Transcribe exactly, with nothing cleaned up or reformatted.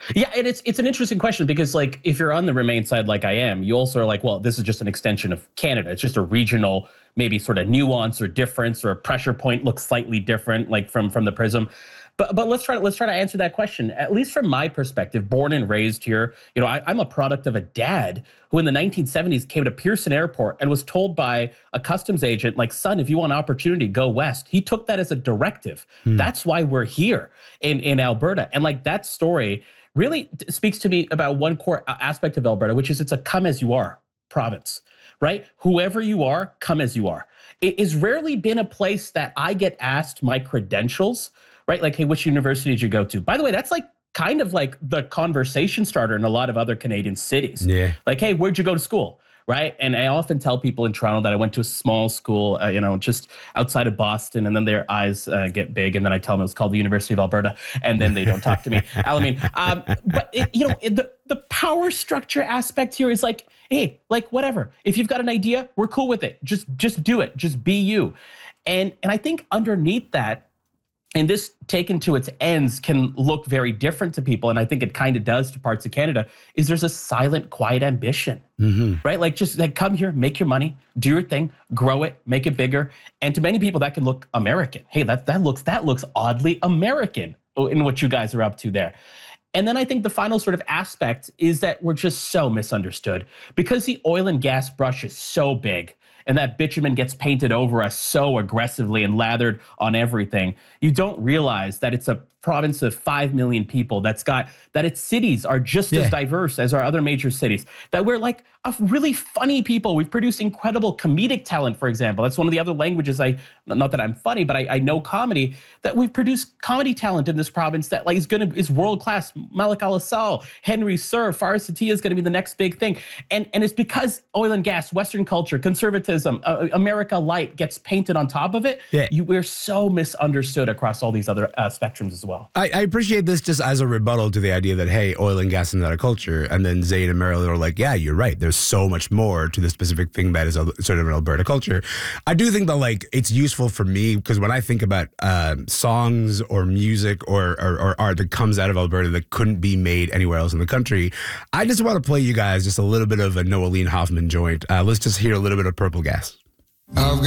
Yeah, and it's it's an interesting question because, like, if you're on the Remain side, like I am, you also are like, well, this is just an extension of Canada. It's just a regional, maybe sort of nuance or difference or a pressure point looks slightly different, like from from the prism. But but let's try to let's try to answer that question. At least from my perspective, born and raised here, you know, I, I'm a product of a dad who in the nineteen seventies came to Pearson Airport and was told by a customs agent, like, son, if you want opportunity, go west. He took that as a directive. Hmm. That's why we're here in in Alberta, and like that story really t- speaks to me about one core a- aspect of Alberta, which is it's a come as you are province, right? Whoever you are, come as you are. It has rarely been a place that I get asked my credentials, right? Like, hey, which university did you go to? By the way, that's like kind of like the conversation starter in a lot of other Canadian cities. Yeah. Like, hey, where'd you go to school? Right. And I often tell people in Toronto that I went to a small school, uh, you know, just outside of Boston, and then their eyes uh, get big. And then I tell them it was called the University of Alberta, and then they don't talk to me. Alameen. Um, but, it, you know, it, the, the power structure aspect here is like, hey, like, whatever. If you've got an idea, we're cool with it. Just just do it. Just be you. And and I think underneath that, and this taken to its ends can look very different to people, and I think it kind of does to parts of Canada, is there's a silent, quiet ambition, Mm-hmm. right? Like, just like, come here, make your money, do your thing, grow it, make it bigger. And to many people, that can look American. Hey, that that looks that looks oddly American in what you guys are up to there. And then I think the final sort of aspect is that we're just so misunderstood because the oil and gas brush is so big and that bitumen gets painted over us so aggressively and lathered on everything. You don't realize that it's a province of five million people that's got, that its cities are just Yeah. as diverse as our other major cities, that we're like a really funny people. We've produced incredible comedic talent, for example. That's one of the other languages I, not that I'm funny, but I, I know comedy, that we've produced comedy talent in this province that like is gonna, is world-class. Malik Al-Assal, Henry Sir, Faris Satia is gonna be the next big thing. And, and it's because oil and gas, Western culture, conservatism, uh, America Light gets painted on top of it. Yeah. You, we're so misunderstood across all these other uh, spectrums as well. I, I appreciate this just as a rebuttal to the idea that, hey, oil and gas is not a culture. And then Zayn and Marilyn are like, yeah, you're right. There's so much more to the specific thing that is a, sort of an Alberta culture. I do think that, like, it's useful for me because when I think about um, songs or music or, or, or art that comes out of Alberta that couldn't be made anywhere else in the country, I just want to play you guys just a little bit of a Noeline Hoffman joint. Uh, let's just hear a little bit of Purple Gas. I've